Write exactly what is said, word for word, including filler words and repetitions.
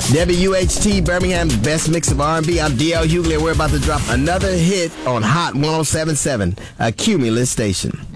W H T Birmingham's best mix of R and B. I'm D L Hughley, and we're about to drop another hit on Hot one oh seven point seven, a Cumulus station.